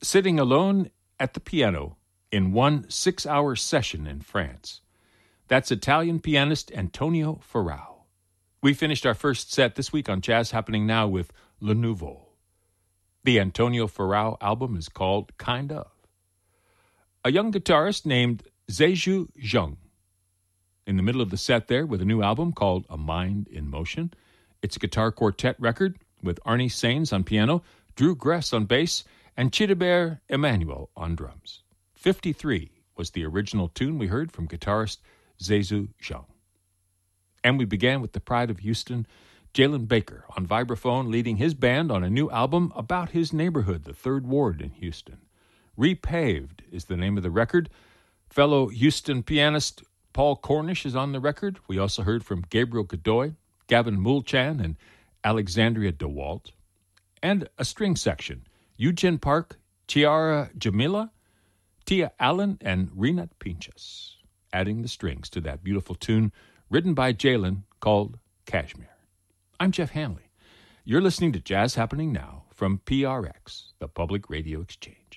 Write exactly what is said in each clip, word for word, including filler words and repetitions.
sitting alone at the piano in one six-hour session in France. That's Italian pianist Antonio Ferrao. We finished our first set this week on Jazz Happening Now with Le Nouveau. The Antonio Ferrao album is called Kind Of. A young guitarist named Zheju Zheng. In the middle of the set there with a new album called A Mind in Motion. It's a guitar quartet record with Arnie Sains on piano, Drew Gress on bass, and Chidibert Emmanuel on drums. fifty-three was the original tune we heard from guitarist Zheju Zheng. And we began with the pride of Houston, Jalen Baker, on vibraphone, leading his band on a new album about his neighborhood, the Third Ward in Houston. Repaved is the name of the record. Fellow Houston pianist Paul Cornish is on the record. We also heard from Gabriel Godoy, Gavin Mulchan, and Alexandria DeWalt. And a string section, Eugen Park, Chiara Jamila, Tia Allen, and Rinat Pinchas, adding the strings to that beautiful tune written by Jalen called Kashmir. I'm Jeff Hanley. You're listening to Jazz Happening Now from P R X, the Public Radio Exchange.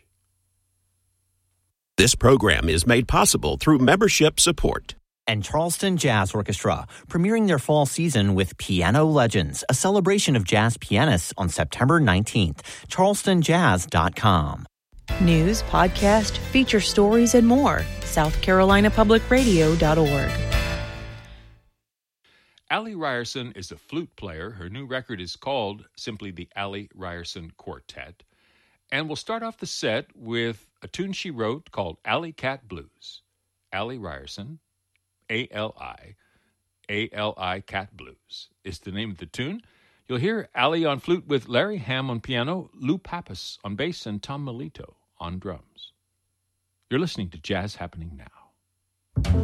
This program is made possible through membership support. And Charleston Jazz Orchestra, premiering their fall season with Piano Legends, a celebration of jazz pianists on September nineteenth. charleston jazz dot com. News, podcast, feature stories, and more. South Carolina Public Radio dot org. Allie Ryerson is a flute player. Her new record is called simply the Allie Ryerson Quartet. And we'll start off the set with a tune she wrote called Alley Cat Blues. Allie Ryerson, A L I, A L I Cat Blues is the name of the tune. You'll hear Allie on flute with Larry Ham on piano, Lou Pappas on bass, and Tom Melito on drums. You're listening to Jazz Happening Now.